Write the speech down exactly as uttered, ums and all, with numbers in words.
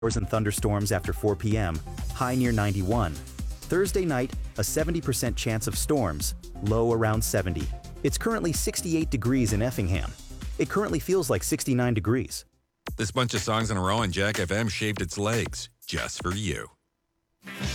and thunderstorms after four p m, high near ninety-one. Thursday night, a seventy percent chance of storms, low around seventy. It's currently sixty-eight degrees in Effingham. It currently feels like sixty-nine degrees. This bunch of songs in a row on Jack F M shaved its legs just for you.